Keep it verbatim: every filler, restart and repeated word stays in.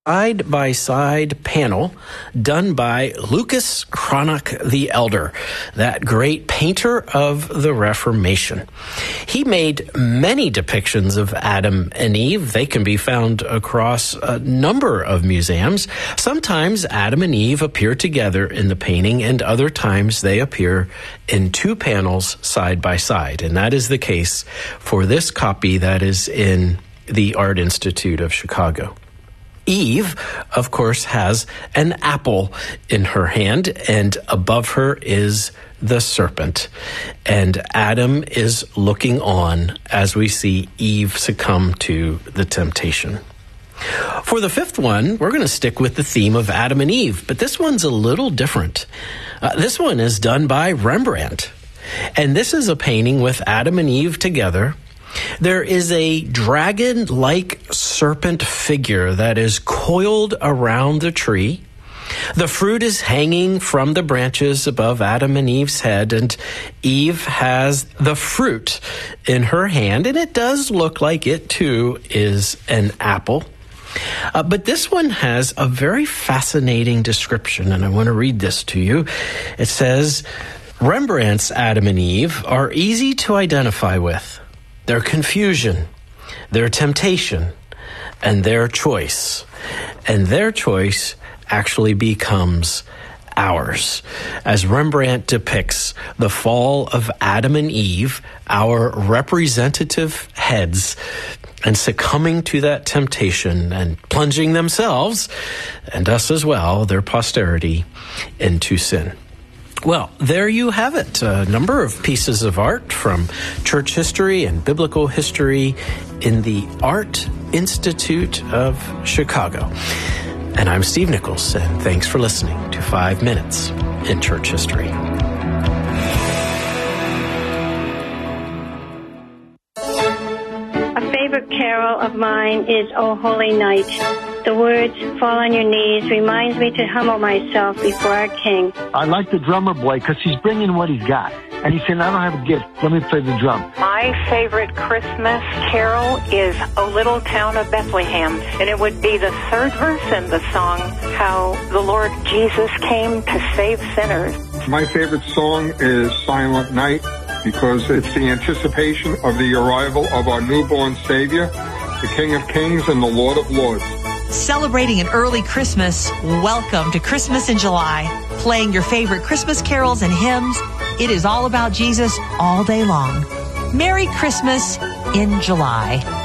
side-by-side panel done by Lucas Cranach the Elder, that great painter of the Reformation. He made many depictions of Adam and Eve. They can be found across a number of museums. Sometimes Adam and Eve appear together in the painting, and other times they appear in two panels side by side. And that is the case for this copy that is in the Art Institute of Chicago. Eve, of course, has an apple in her hand, and above her is the serpent. And Adam is looking on as we see Eve succumb to the temptation. For the fifth one, we're going to stick with the theme of Adam and Eve, but this one's a little different. Uh, this one is done by Rembrandt, and this is a painting with Adam and Eve together. There is a dragon-like serpent figure that is coiled around the tree. The fruit is hanging from the branches above Adam and Eve's head, and Eve has the fruit in her hand, and it does look like it, too, is an apple. Uh, but this one has a very fascinating description, and I want to read this to you. It says, Rembrandt's Adam and Eve are easy to identify with. Their confusion, their temptation, and their choice. And their choice actually becomes ours. As Rembrandt depicts the fall of Adam and Eve, our representative heads, and succumbing to that temptation and plunging themselves, and us as well, their posterity, into sin. Well, there you have it. A number of pieces of art from church history and biblical history in the Art Institute of Chicago. And I'm Steve Nichols, and thanks for listening to Five Minutes in Church History. A favorite carol of mine is O Holy Night. The words, fall on your knees, reminds me to humble myself before our King. I like the drummer boy because he's bringing what he's got. And he said, I don't have a gift. Let me play the drum. My favorite Christmas carol is O Little Town of Bethlehem. And it would be the third verse in the song, how the Lord Jesus came to save sinners. My favorite song is Silent Night because it's the anticipation of the arrival of our newborn Savior, the King of Kings and the Lord of Lords. Celebrating an early Christmas, welcome to Christmas in July. Playing your favorite Christmas carols and hymns. It is all about Jesus all day long. Merry Christmas in July.